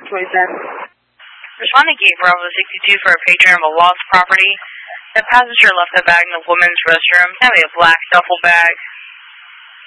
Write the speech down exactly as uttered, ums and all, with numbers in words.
twenty-seven. Responding gate Bravo sixty-two for a patron of a lost property. The passenger left the bag in the women's restroom. That was a black duffel bag.